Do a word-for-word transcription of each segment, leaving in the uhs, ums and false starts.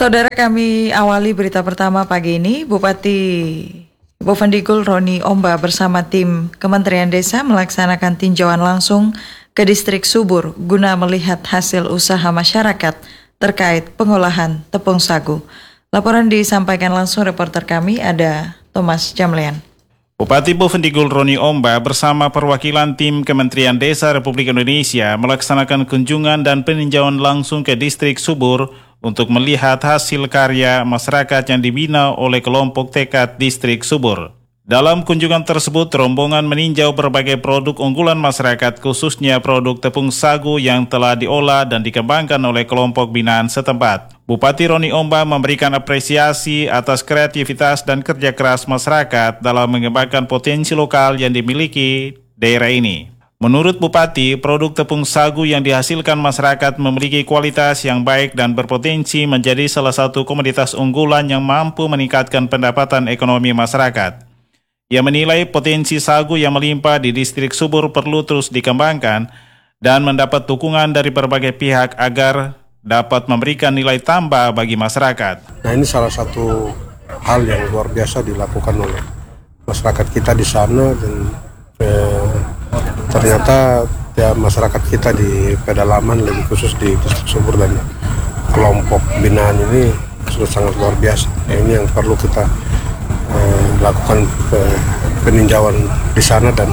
Saudara, kami awali berita pertama pagi ini. Bupati Bovendigul Roni Omba bersama tim Kementerian Desa melaksanakan tinjauan langsung ke distrik Subur guna melihat hasil usaha masyarakat terkait pengolahan tepung sagu. Laporan disampaikan langsung reporter kami, ada Thomas Jamlian. Bupati Bovendigul Roni Omba bersama perwakilan tim Kementerian Desa Republik Indonesia melaksanakan kunjungan dan peninjauan langsung ke distrik Subur untuk melihat hasil karya masyarakat yang dibina oleh kelompok tekad distrik Subur. Dalam kunjungan tersebut, rombongan meninjau berbagai produk unggulan masyarakat, khususnya produk tepung sagu yang telah diolah dan dikembangkan oleh kelompok binaan setempat. Bupati Roni Omba memberikan apresiasi atas kreativitas dan kerja keras masyarakat dalam mengembangkan potensi lokal yang dimiliki daerah ini. Menurut Bupati, produk tepung sagu yang dihasilkan masyarakat memiliki kualitas yang baik dan berpotensi menjadi salah satu komoditas unggulan yang mampu meningkatkan pendapatan ekonomi masyarakat. Ia menilai potensi sagu yang melimpah di distrik Subur perlu terus dikembangkan dan mendapat dukungan dari berbagai pihak agar dapat memberikan nilai tambah bagi masyarakat. Nah, ini salah satu hal yang luar biasa dilakukan oleh masyarakat kita di sana, dan eh, ternyata ya masyarakat kita di pedalaman, lebih khusus di distrik Subur dan kelompok binaan ini sudah sangat luar biasa. Ya, ini yang perlu kita eh, lakukan eh, peninjauan di sana, dan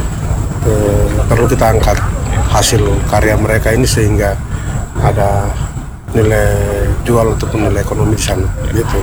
eh, perlu kita angkat hasil karya mereka ini sehingga ada nilai jual untuk nilai ekonomi di sana, gitu.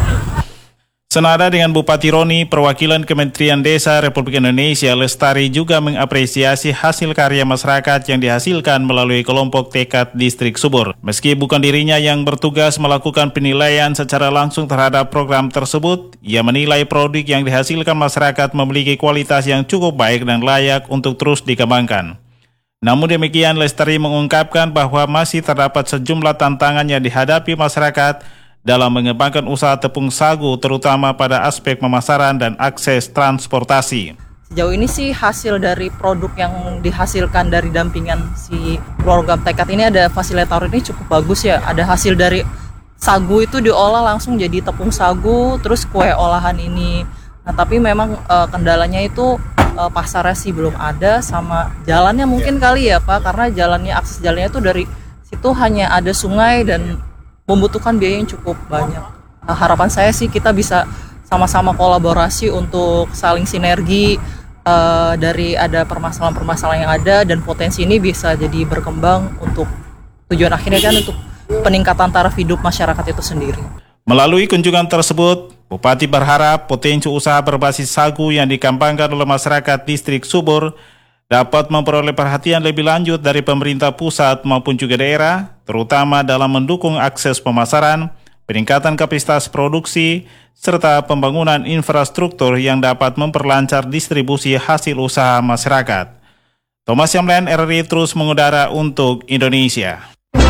Senada dengan Bupati Roni, perwakilan Kementerian Desa Republik Indonesia Lestari juga mengapresiasi hasil karya masyarakat yang dihasilkan melalui kelompok tekad distrik Subur. Meski bukan dirinya yang bertugas melakukan penilaian secara langsung terhadap program tersebut, ia menilai produk yang dihasilkan masyarakat memiliki kualitas yang cukup baik dan layak untuk terus dikembangkan. Namun demikian, Lestari mengungkapkan bahwa masih terdapat sejumlah tantangan yang dihadapi masyarakat dalam mengembangkan usaha tepung sagu, terutama pada aspek pemasaran dan akses transportasi. Sejauh ini sih hasil dari produk yang dihasilkan dari dampingan si program tekad ini, ada fasilitator ini cukup bagus ya. Ada hasil dari sagu itu diolah langsung jadi tepung sagu, terus kue olahan ini. Nah, tapi memang e, kendalanya itu e, pasarnya sih belum ada, sama jalannya mungkin kali ya Pak, karena jalannya akses jalannya itu dari situ hanya ada sungai dan membutuhkan biaya yang cukup banyak. Nah, harapan saya sih kita bisa sama-sama kolaborasi untuk saling sinergi uh, dari ada permasalahan-permasalahan yang ada, dan potensi ini bisa jadi berkembang untuk tujuan akhirnya kan untuk peningkatan taraf hidup masyarakat itu sendiri. Melalui kunjungan tersebut, Bupati berharap potensi usaha berbasis sagu yang dikembangkan oleh masyarakat distrik Subur dapat memperoleh perhatian lebih lanjut dari pemerintah pusat maupun juga daerah, terutama dalam mendukung akses pemasaran, peningkatan kapasitas produksi, serta pembangunan infrastruktur yang dapat memperlancar distribusi hasil usaha masyarakat. Thomas Jamlian, R R I terus mengudara untuk Indonesia.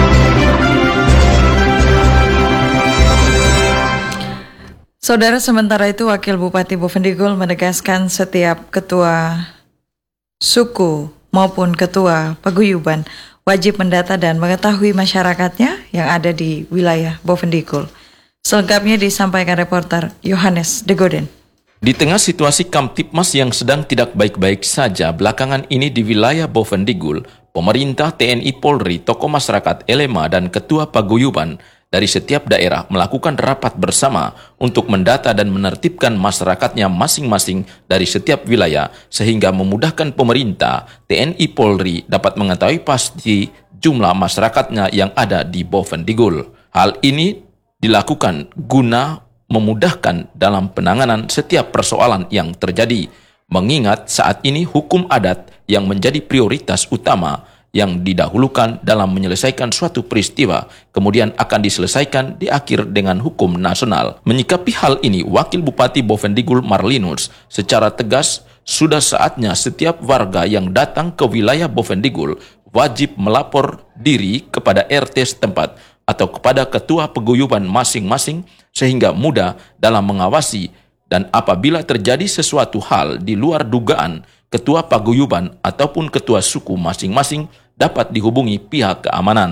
Saudara, sementara itu Wakil Bupati Bovendigul menegaskan setiap ketua suku maupun ketua paguyuban wajib mendata dan mengetahui masyarakatnya yang ada di wilayah Bovendigul. Selengkapnya disampaikan reporter Yohanes Degoden. Di tengah situasi Kamtipmas yang sedang tidak baik-baik saja belakangan ini di wilayah Bovendigul, pemerintah, T N I Polri, tokoh masyarakat, L M A, dan ketua paguyuban dari setiap daerah melakukan rapat bersama untuk mendata dan menertibkan masyarakatnya masing-masing dari setiap wilayah, sehingga memudahkan pemerintah, T N I Polri dapat mengetahui pasti jumlah masyarakatnya yang ada di Bovendigul. Hal ini dilakukan guna memudahkan dalam penanganan setiap persoalan yang terjadi, mengingat saat ini hukum adat yang menjadi prioritas utama yang didahulukan dalam menyelesaikan suatu peristiwa, kemudian akan diselesaikan di akhir dengan hukum nasional. Menyikapi hal ini, Wakil Bupati Bovendigul Marlinus secara tegas, sudah saatnya setiap warga yang datang ke wilayah Bovendigul wajib melapor diri kepada R T setempat atau kepada ketua paguyuban masing-masing, sehingga mudah dalam mengawasi, dan apabila terjadi sesuatu hal di luar dugaan, ketua paguyuban ataupun ketua suku masing-masing dapat dihubungi pihak keamanan.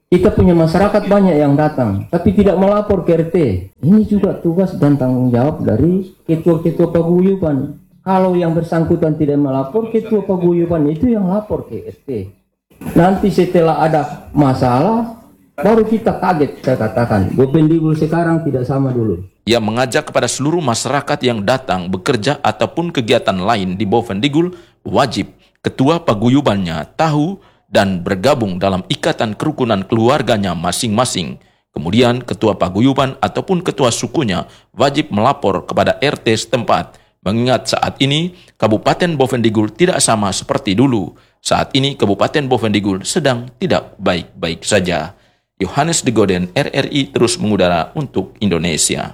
Kita punya masyarakat banyak yang datang, tapi tidak melapor ke R T. Ini juga tugas dan tanggung jawab dari ketua-ketua paguyuban. Kalau yang bersangkutan tidak melapor, ketua paguyuban itu yang lapor ke R T. Nanti setelah ada masalah, baru kita kaget, saya katakan. Bovendigul sekarang tidak sama dulu. Ia mengajak kepada seluruh masyarakat yang datang bekerja ataupun kegiatan lain di Bovendigul, wajib ketua paguyubannya tahu dan bergabung dalam ikatan kerukunan keluarganya masing-masing. Kemudian ketua paguyuban ataupun ketua sukunya wajib melapor kepada R T setempat. Mengingat saat ini Kabupaten Bovendigul tidak sama seperti dulu. Saat ini Kabupaten Bovendigul sedang tidak baik-baik saja. Yohanes Degoden, R R I terus mengudara untuk Indonesia.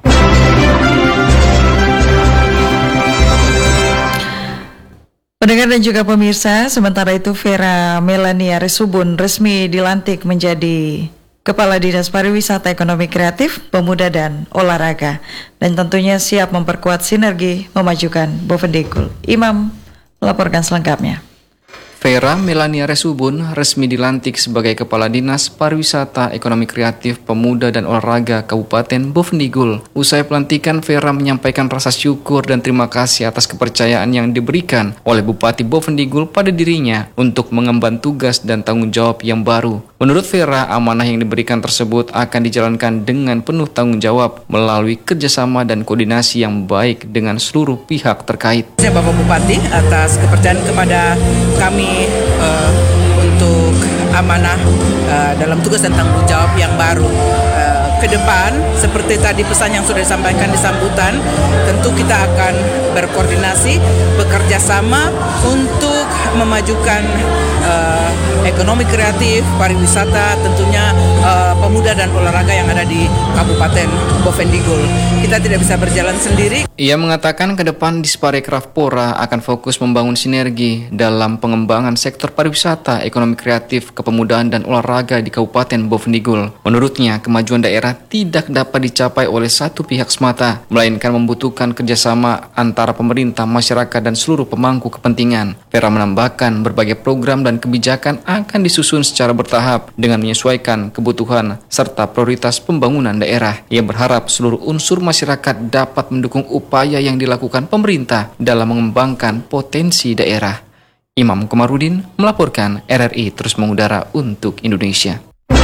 Pendengar dan juga pemirsa, sementara itu Vera Melania Resubun resmi dilantik menjadi Kepala Dinas Pariwisata Ekonomi Kreatif, Pemuda dan Olahraga, dan tentunya siap memperkuat sinergi memajukan Bovendigul. Imam melaporkan selengkapnya. Vera Melania Resubun resmi dilantik sebagai Kepala Dinas Pariwisata Ekonomi Kreatif Pemuda dan Olahraga Kabupaten Bovendigul. Usai pelantikan, Vera menyampaikan rasa syukur dan terima kasih atas kepercayaan yang diberikan oleh Bupati Bovendigul pada dirinya untuk mengemban tugas dan tanggung jawab yang baru. Menurut Vera, amanah yang diberikan tersebut akan dijalankan dengan penuh tanggung jawab melalui kerjasama dan koordinasi yang baik dengan seluruh pihak terkait. Saya Bapak Bupati atas kepercayaan kepada kami uh, untuk amanah uh, dalam tugas dan tanggung jawab yang baru. Uh, ke depan, seperti tadi pesan yang sudah disampaikan di sambutan, tentu kita akan berkoordinasi, bekerja sama untuk memajukan uh, ekonomi kreatif, pariwisata, tentunya uh, pemuda dan olahraga yang ada di Kabupaten Bovendigul. Kita tidak bisa berjalan sendiri. Ia mengatakan ke depan Disparekraf Pora akan fokus membangun sinergi dalam pengembangan sektor pariwisata, ekonomi kreatif, kepemudaan dan olahraga di Kabupaten Bovendigul. Menurutnya, kemajuan daerah tidak dapat dicapai oleh satu pihak semata, melainkan membutuhkan kerjasama antara pemerintah, masyarakat dan seluruh pemangku kepentingan. Vera menambahkan berbagai program dan kebijakan akan disusun secara bertahap dengan menyesuaikan kebutuhan serta prioritas pembangunan daerah. Ia berharap seluruh unsur masyarakat dapat mendukung upaya yang dilakukan pemerintah dalam mengembangkan potensi daerah. Imam Komarudin melaporkan, R R I terus mengudara untuk Indonesia.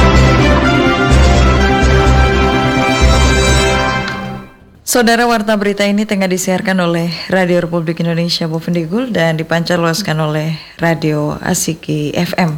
Saudara, warta berita ini tengah disiarkan oleh Radio Republik Indonesia Bovendigul dan dipancarluaskan oleh Radio Asiki F M.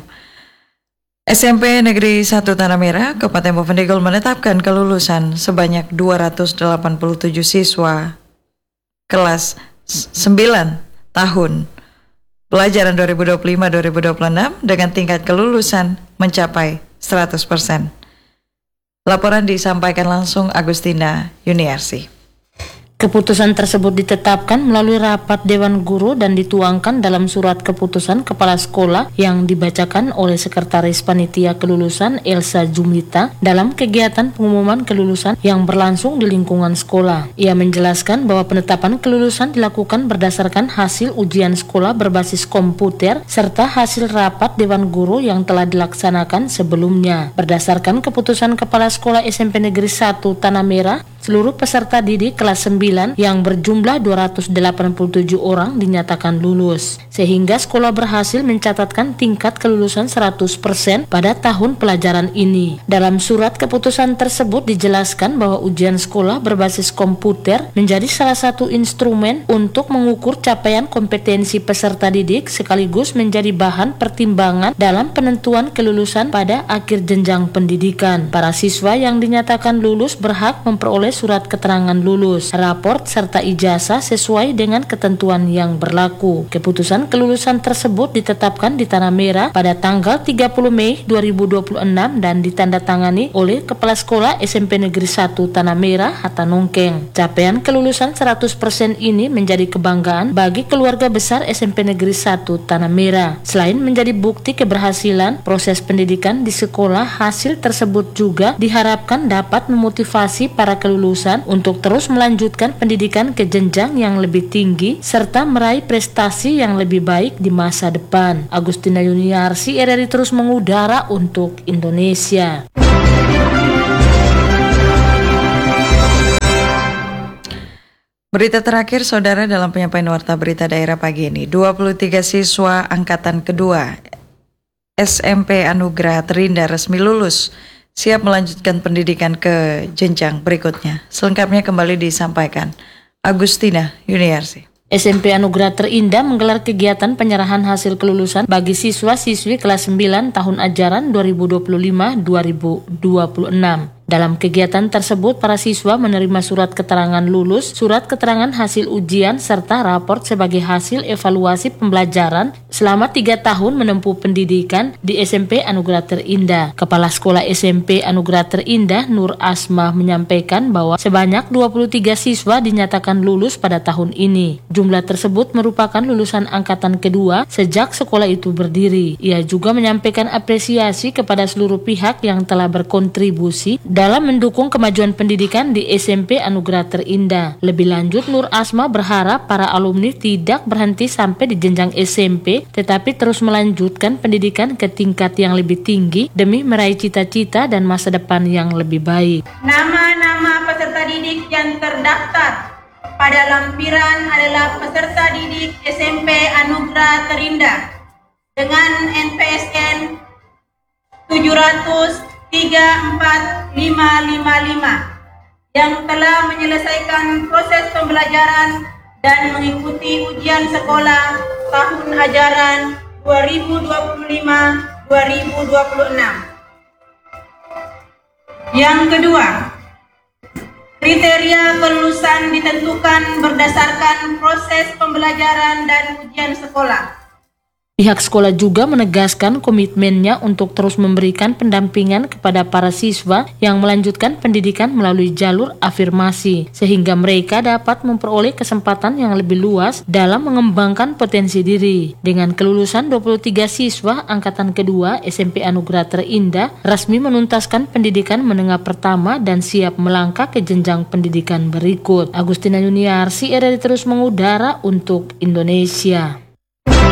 S M P Negeri satu Tanah Merah, Kabupaten Bovendigul menetapkan kelulusan sebanyak dua ratus delapan puluh tujuh siswa kelas sembilan tahun pelajaran dua ribu dua puluh lima dua ribu dua puluh enam dengan tingkat kelulusan mencapai seratus persen. Laporan disampaikan langsung Agustina Yuniarsi. Keputusan tersebut ditetapkan melalui rapat Dewan Guru dan dituangkan dalam surat keputusan Kepala Sekolah yang dibacakan oleh Sekretaris Panitia Kelulusan Elsa Jumlita dalam kegiatan pengumuman kelulusan yang berlangsung di lingkungan sekolah. Ia menjelaskan bahwa penetapan kelulusan dilakukan berdasarkan hasil ujian sekolah berbasis komputer serta hasil rapat Dewan Guru yang telah dilaksanakan sebelumnya. Berdasarkan keputusan Kepala Sekolah S M P Negeri satu Tanah Merah, seluruh peserta didik kelas sembilan yang berjumlah dua ratus delapan puluh tujuh orang dinyatakan lulus, sehingga sekolah berhasil mencatatkan tingkat kelulusan seratus persen pada tahun pelajaran ini. Dalam surat keputusan tersebut dijelaskan bahwa ujian sekolah berbasis komputer menjadi salah satu instrumen untuk mengukur capaian kompetensi peserta didik sekaligus menjadi bahan pertimbangan dalam penentuan kelulusan pada akhir jenjang pendidikan. Para siswa yang dinyatakan lulus berhak memperoleh surat keterangan lulus, raport serta ijazah sesuai dengan ketentuan yang berlaku. Keputusan kelulusan tersebut ditetapkan di Tanah Merah pada tanggal tiga puluh Mei dua ribu dua puluh enam dan ditandatangani oleh Kepala Sekolah S M P Negeri satu Tanah Merah Hatta Nongkeng. Capaian kelulusan seratus persen ini menjadi kebanggaan bagi keluarga besar S M P Negeri satu Tanah Merah. Selain menjadi bukti keberhasilan proses pendidikan di sekolah, hasil tersebut juga diharapkan dapat memotivasi para kelulusan kelulusan untuk terus melanjutkan pendidikan ke jenjang yang lebih tinggi serta meraih prestasi yang lebih baik di masa depan. Agustina Yuniarsi, R R I terus mengudara untuk Indonesia. Berita terakhir, saudara, dalam penyampaian warta berita daerah pagi ini, dua puluh tiga siswa angkatan kedua S M P Anugerah Terindah resmi lulus, siap melanjutkan pendidikan ke jenjang berikutnya. Selengkapnya kembali disampaikan Agustina Yuniarsi. S M P Anugerah Terindah menggelar kegiatan penyerahan hasil kelulusan bagi siswa-siswi kelas sembilan tahun ajaran dua ribu dua puluh lima dua ribu dua puluh enam. Dalam kegiatan tersebut, para siswa menerima surat keterangan lulus, surat keterangan hasil ujian, serta raport sebagai hasil evaluasi pembelajaran selama tiga tahun menempuh pendidikan di S M P Anugerah Terindah. Kepala Sekolah S M P Anugerah Terindah, Nur Asmah, menyampaikan bahwa sebanyak dua puluh tiga siswa dinyatakan lulus pada tahun ini. Jumlah tersebut merupakan lulusan angkatan kedua sejak sekolah itu berdiri. Ia juga menyampaikan apresiasi kepada seluruh pihak yang telah berkontribusi dalam mendukung kemajuan pendidikan di S M P Anugerah Terindah. Lebih lanjut, Nur Asma berharap para alumni tidak berhenti sampai di jenjang S M P, tetapi terus melanjutkan pendidikan ke tingkat yang lebih tinggi demi meraih cita-cita dan masa depan yang lebih baik. Nama-nama peserta didik yang terdaftar pada lampiran adalah peserta didik S M P Anugerah Terindah dengan N P S N tujuh nol tiga empat lima lima lima yang telah menyelesaikan proses pembelajaran dan mengikuti ujian sekolah tahun ajaran dua ribu dua puluh lima dua ribu dua puluh enam. Yang kedua, kriteria kelulusan ditentukan berdasarkan proses pembelajaran dan ujian sekolah. Pihak sekolah juga menegaskan komitmennya untuk terus memberikan pendampingan kepada para siswa yang melanjutkan pendidikan melalui jalur afirmasi, sehingga mereka dapat memperoleh kesempatan yang lebih luas dalam mengembangkan potensi diri. Dengan kelulusan dua puluh tiga siswa angkatan kedua S M P Anugerah Terindah resmi menuntaskan pendidikan menengah pertama dan siap melangkah ke jenjang pendidikan berikut. Agustina Yuniarsi, R R I terus mengudara untuk Indonesia.